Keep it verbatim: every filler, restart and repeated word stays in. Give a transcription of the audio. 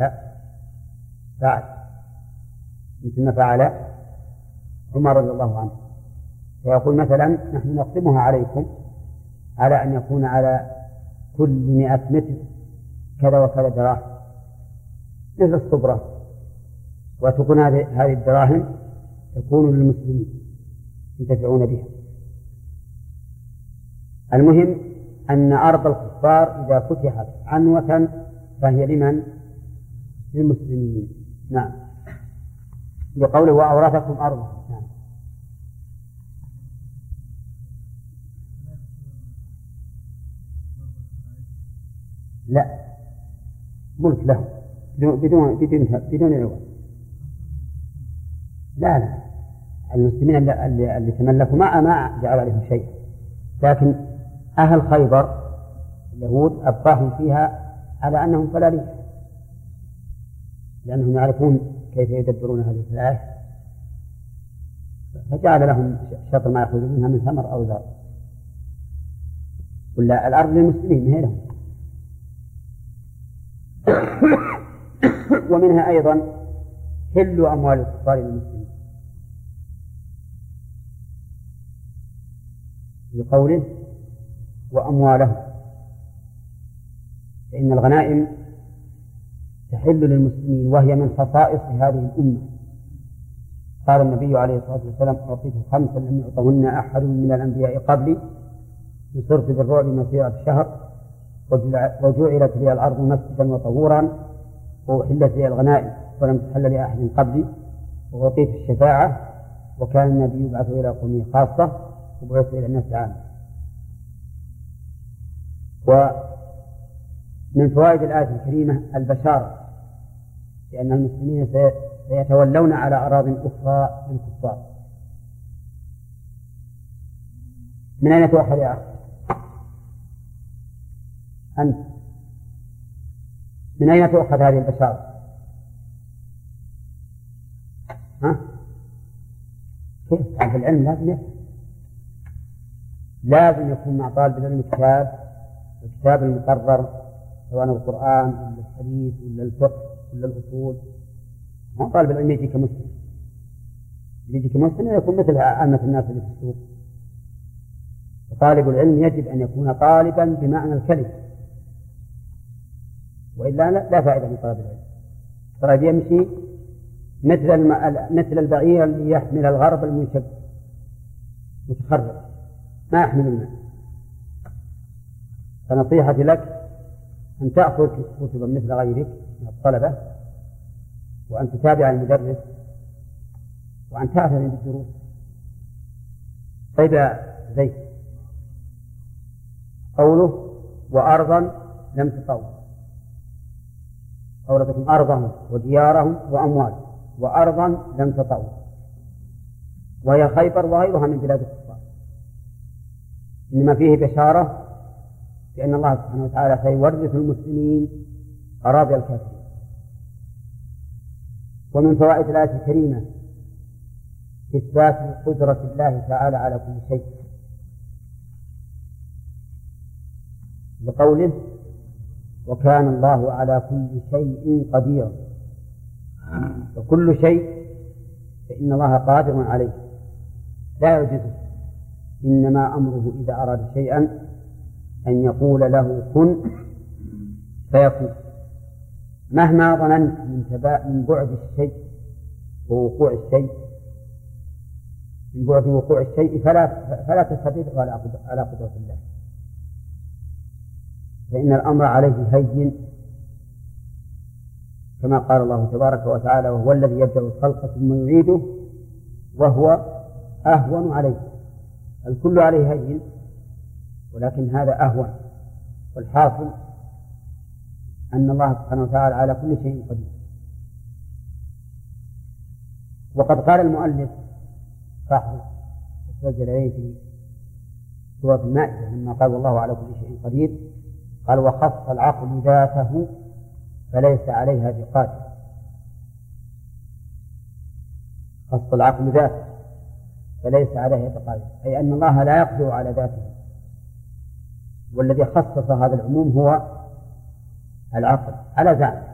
فعلها سعد مثل ما فعل عمر رضي الله عنه. فيقول مثلا نحن نقسمها عليكم على أن يكون على كل مئة متر كذا وكذا دراهم مثل الصبرة، وتكون هذه الدراهم تكون للمسلمين ينتفعون بها. المهم أن أرض الكفار إذا فتحت عنوة فهي لمن؟ للمسلمين. نعم. بقوله وأورثكم أرضهم. نعم. لا، ملك له بدون بدون بدون بدون عوض. لا لا، المسلمين اللي, اللي تملكوا ما ما جعل عليهم شيء، لكن أهل خيبر اليهود أبقاهم فيها على أنهم فلالين، لأنهم يعرفون كيف يدبرون هذه الآية، فجعل لهم شطر ما يأخذون منها من ثمر أو زرع. ولا الأرض للمسلمين هي لهم. ومنها أيضا حل أموال الكفار للمسلمين بقوله وأموالهم، فإن الغنائم تحل للمسلمين وهي من خصائص هذه الأمة. قال النبي عليه الصلاة والسلام أعطيت خمسا لم يعطهن أحد من الأنبياء قبلي، نصرت بالرعب مسيرة شهر، وجعلت لي الأرض مسجدا وطهورا، وأحلت لي الغنائم ولم تحل لأحد قبلي، وأعطيت الشفاعة، وكان النبي يبعث إلى قومه خاصة وبعث إلى الناس عامة. ومن فوائد الآية الكريمة البشارة لأن المسلمين سيتولون على أراضٍ أخرى للكفار. من أين تؤخذ يا أخي؟ أنت من أين تؤخذ هذه البشارة؟ ها؟ كيف؟ طالب العلم لازم يفهم، لازم يكون مع طالب العلم كتاب، الكتاب المقرر سواء القرآن ولا الحديث ولا الفقه ولا الأصول. ما طالب العلم يجي كمسلم، يجي كمسلم يكون مثل عامة الناس اللي في السوق. وطالب العلم يجب أن يكون طالبا بمعنى الكلمة، وإلا لا فائدة من طلب العلم. طالب يمشي مثل مثل البعير اللي يحمل الغرب المنشق متخرج ما يحمل الماء. فنصيحتي لك أن تأخذ كتبا مثل غيرك من الطلبة، وأن تتابع المدرس، وأن تعتني بالدروس. طيب يا زيد، قوله وأرضا لم تطور، أورثكم أرضهم وديارهم وأموالهم، وأرضا لم تطور، وهي خيبر وغيرها من بلاد الكفار. إنما فيه بشارة بأن الله سبحانه وتعالى سيورث المسلمين أراضي الكافرين. ومن فوائد الآية الكريمة إثبات قدرة الله تعالى على كل شيء، بقوله وكان الله على كل شيء قديرا. وكل شيء فإن الله قادر عليه لا يعجزه، إنما أمره إذا أراد شيئا أن يقول له كن فيكون. مهما ظننت من بعد الشيء ووقوع الشيء من بعد وقوع الشيء فلا فلا تستدل على قدرة الله، فإن الأمر عليه هين، كما قال الله تبارك وتعالى وهو الذي يبدأ الخلق ثم يعيده وهو أهون عليه. الكل عليه هين ولكن هذا أهون. والحاصل أن الله سبحانه وتعالى على كل شيء قدير. وقد قال المؤلف صاحب السجل عليه في سورة المائدة لما قال والله على كل شيء قدير، قال وخص العقل ذاته فليس عليها بقادر. خص العقل ذاته فليس عليها بقادر، أي أن الله لا يقدر على ذاته، والذي خصص هذا العموم هو العقل على ذاته.